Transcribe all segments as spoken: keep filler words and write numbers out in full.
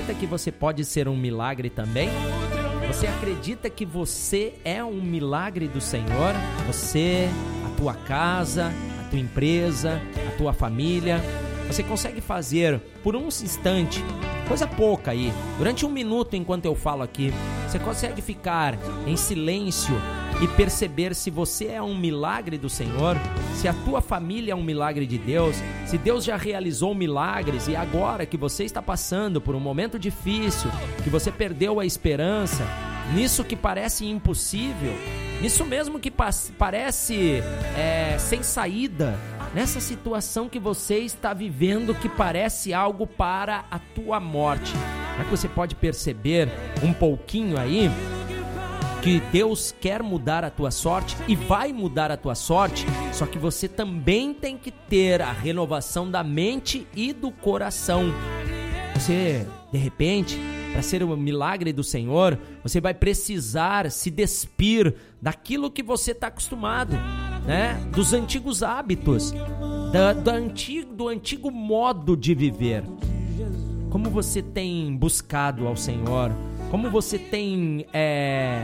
acredita que você pode ser um milagre também? Você acredita que você é um milagre do Senhor? Você, a tua casa, a tua empresa, a tua família. Você consegue fazer por um instante, coisa pouca aí, durante um minuto enquanto eu falo aqui, você consegue ficar em silêncio e perceber se você é um milagre do Senhor, se a tua família é um milagre de Deus, se Deus já realizou milagres e agora que você está passando por um momento difícil, que você perdeu a esperança, nisso que parece impossível, nisso mesmo que pa- parece é, sem saída, nessa situação que você está vivendo que parece algo para a tua morte. Será que você pode perceber um pouquinho aí que Deus quer mudar a tua sorte e vai mudar a tua sorte, só que você também tem que ter a renovação da mente e do coração. Você, de repente, para ser um milagre do Senhor, você vai precisar se despir daquilo que você está acostumado, né? Dos antigos hábitos, da, do, antigo, do antigo modo de viver. Como você tem buscado ao Senhor? Como você tem é,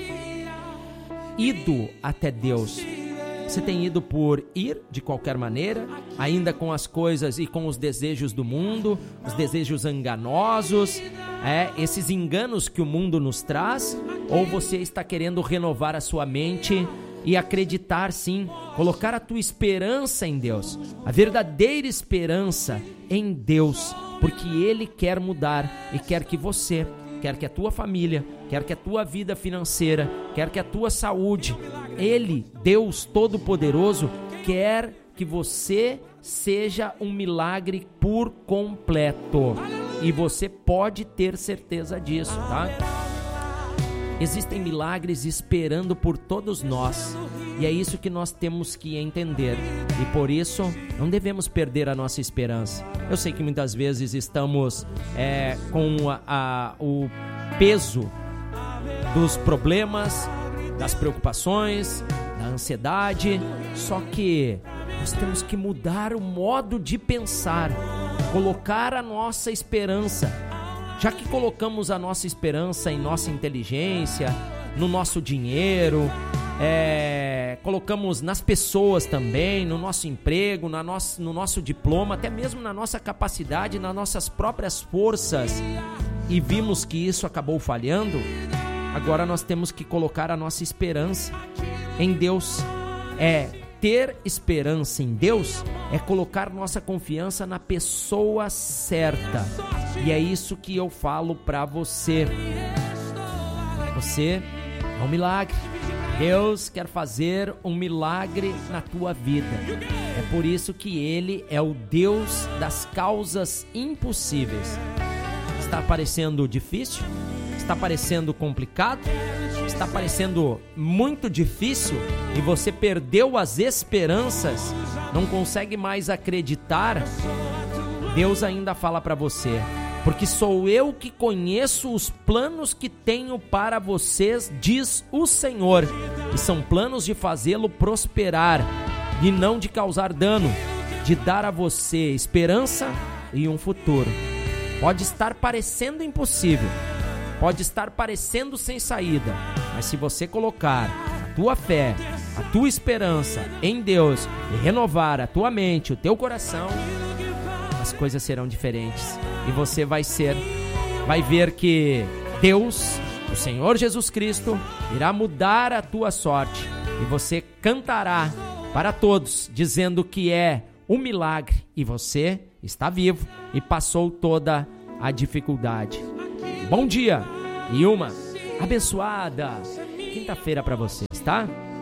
ido até Deus? Você tem ido por ir de qualquer maneira, ainda com as coisas e com os desejos do mundo, os desejos enganosos, é, esses enganos que o mundo nos traz? Ou você está querendo renovar a sua mente e acreditar sim, colocar a tua esperança em Deus, a verdadeira esperança em Deus, porque Ele quer mudar e quer que você, quer que a tua família, quer que a tua vida financeira, quer que a tua saúde, Ele, Deus Todo-Poderoso, quer que você seja um milagre por completo. E você pode ter certeza disso, tá? Existem milagres esperando por todos nós, e é isso que nós temos que entender, e por isso não devemos perder a nossa esperança. Eu sei que muitas vezes estamos é, com a, a, o peso dos problemas, das preocupações, da ansiedade, só que nós temos que mudar o modo de pensar, colocar a nossa esperança. Já que colocamos a nossa esperança em nossa inteligência, no nosso dinheiro, é, colocamos nas pessoas também, no nosso emprego, na nosso, no nosso diploma, até mesmo na nossa capacidade, nas nossas próprias forças, e vimos que isso acabou falhando, agora nós temos que colocar a nossa esperança em Deus. É ter esperança em Deus é colocar nossa confiança na pessoa certa. E é isso que eu falo pra você. Você é um milagre. Deus quer fazer um milagre na tua vida. É por isso que Ele é o Deus das causas impossíveis. Está parecendo difícil? Está parecendo complicado? Está parecendo muito difícil e você perdeu as esperanças, não consegue mais acreditar? Deus ainda fala para você: porque sou eu que conheço os planos que tenho para vocês, diz o Senhor, e são planos de fazê-lo prosperar e não de causar dano, de dar a você esperança e um futuro. Pode estar parecendo impossível, pode estar parecendo sem saída, mas se você colocar a tua fé, a tua esperança em Deus e renovar a tua mente, o teu coração, as coisas serão diferentes. E você vai ser, vai ver que Deus, o Senhor Jesus Cristo, irá mudar a tua sorte. E você cantará para todos, dizendo que é um milagre. E você está vivo e passou toda a dificuldade. Bom dia e uma abençoada quinta-feira para vocês, tá?